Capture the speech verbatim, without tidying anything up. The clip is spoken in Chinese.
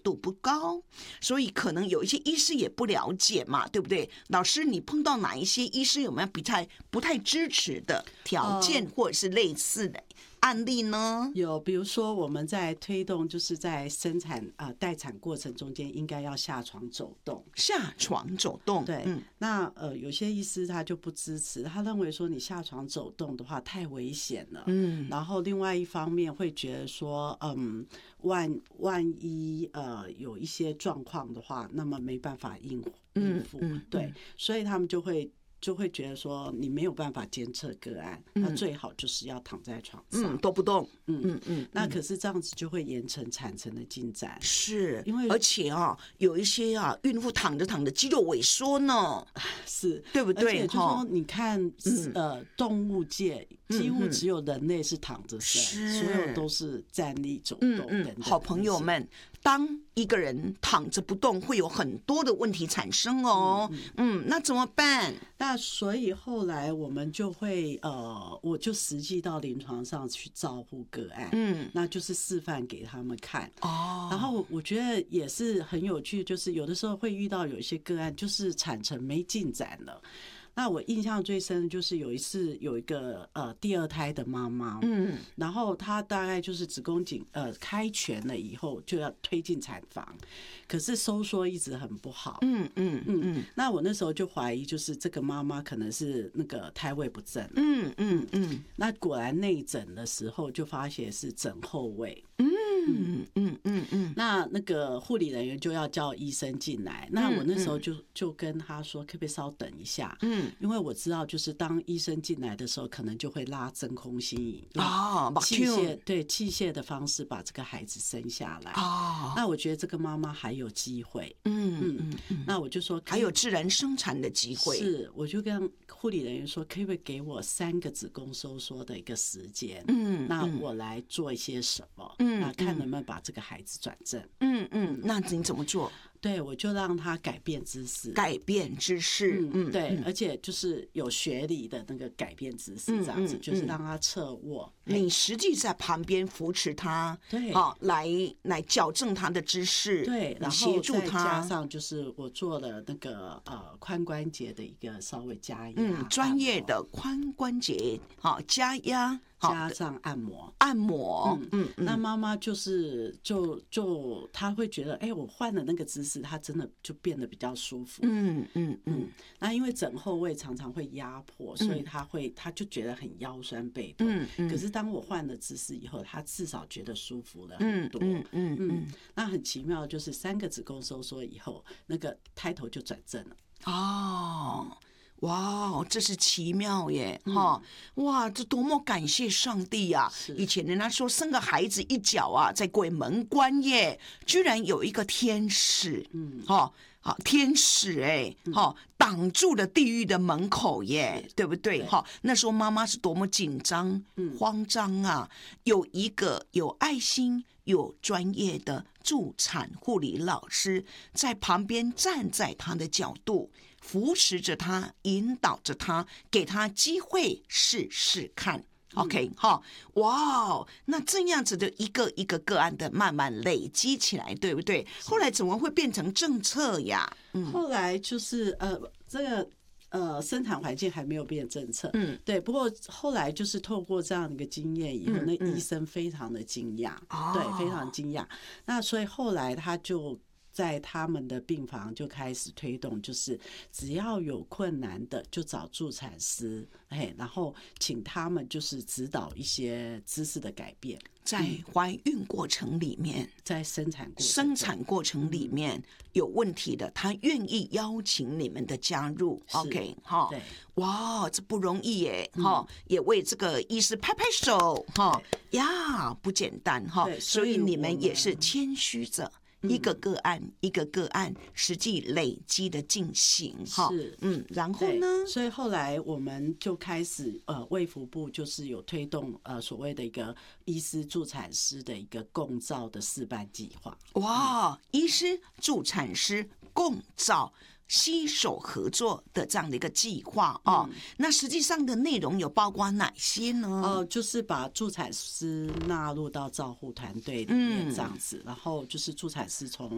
度不高，所以可能有一些医师也不了解嘛，对不对？老师，你碰到哪一些医师有没有不太不太支持的条件，或者是类似的案例呢？ 有，比如说我们在推动，就是在生产啊、呃、待产过程中间，应该要下床走动。 下床走动， 对， 嗯、 那呃有些医师他就不支持，他认为说你下床走动的话太危险了。嗯，然后另外一方面会觉得说，嗯，万万一呃有一些状况的话，那么没办法应应付。嗯嗯、对，所以他们就会。就会觉得说你没有办法监测个案，嗯、那最好就是要躺在床上， 嗯，都不动， 嗯嗯嗯。那可是这样子就会延程产程的进展， 是因为而且啊，有一些啊，孕妇躺着躺着肌肉萎缩呢， 是对不对？ 而且就说你看，嗯、呃，动物界几乎只有人类是躺着生，所有都是站立走动等等。 好朋友们，当一个人躺着不动，会有很多的问题产生哦。嗯，嗯那怎么办？ 那所以后来我们就会呃，我就实际到临床上去照顾个案，嗯，那就是示范给他们看哦。然后我觉得也是很有趣，就是有的时候会遇到有一些个案，就是产程没进展了。那我印象最深的就是有一次有一个呃第二胎的妈妈，嗯，然后她大概就是子宫颈呃开全了以后就要推进产房，可是收缩一直很不好，嗯嗯嗯嗯。那我那时候就怀疑，就是这个妈妈可能是那个胎位不正，嗯嗯嗯。那果然内诊的时候就发现是枕后位，嗯嗯嗯嗯嗯。那那个护理人员就要叫医生进来，那我那时候就就跟他说，可不可以稍等一下，嗯。因为我知道，就是当医生进来的时候，可能就会拉真空心引啊，器械对器械的方式把这个孩子生下来啊。那我觉得这个妈妈还有机会，嗯嗯嗯。那我就说还有自然生产的机会， 是我就跟护理人员说，可不可以给我三个子宫收缩的一个时间？嗯，那我来做一些什么？嗯，那看能不能把这个孩子转正？嗯嗯，那你怎么做？ 对，我就让他改变姿势， 改变姿势， 嗯，对，嗯、而且就是有学理的那个改变姿势，这样子，嗯嗯、就是让他侧卧。 你实际在旁边扶持他， 对， 好、哦，来来矫正他的姿势， 对，然后协助他。 加上就是我做了那个呃髋关节的一个稍微加压， 嗯，专业的髋关节好、哦、加压。 加上按摩， 按摩， 嗯嗯，那妈妈就是就就她会觉得，哎、欸，我换了那个姿势，她真的就变得比较舒服，嗯嗯嗯。那因为枕后位常常会压迫，所以她会，她就觉得很腰酸背痛，嗯嗯。可是当我换了姿势以后，她至少觉得舒服了很多，嗯嗯嗯。那很奇妙，就是三个子宫收缩以后，那个胎头就转正了， 哦。哇，这是奇妙耶！哈、嗯，哇，这多么感谢上帝呀、啊！以前人家说生个孩子一脚啊，在鬼门关耶，居然有一个天使，嗯，哈，好天使哎，哈，挡住了地狱的门口耶，对不对？哈，那时候妈妈是多么紧张、慌张啊！有一个有爱心、有专业的助产护理老师在旁边站在他的角度。扶持着他，引导着他，给他机会试试看。OK， 哈，哇，那这样子的一个一个个案的慢慢累积起来，对不对？后来怎么会变成政策呀？ 嗯，后来就是呃，这个呃，生产环境还没有变政策，嗯，对。不过后来就是透过这样的一个经验以后，嗯、那医生非常的惊讶，哦、对，非常惊讶。那所以后来他就。在他们的病房就开始推动，就是只要有困难的就找助产师，哎，然后请他们就是指导一些姿势的改变。 在怀孕过程里面， 在生产过程生产过程里面有问题的，他愿意邀请你们的加入。OK， 哈，对，哇，这不容易耶，哈、嗯，也为这个医师拍拍手，哈呀，不简单哈，所以你们也是谦虚着。一个个案一个个案实际累积的进行哈， 是嗯，然后呢？ 所以后来我们就开始呃，卫福部就是有推动呃所谓的一个医师助产师的一个共照的示范计划。 哇，嗯、医师助产师共照。携手合作的这样的一个计划啊、哦嗯，那实际上的内容有包括哪些呢？ 哦、呃，就是把助产师纳入到照护团队里面这样子，嗯、然后就是助产师从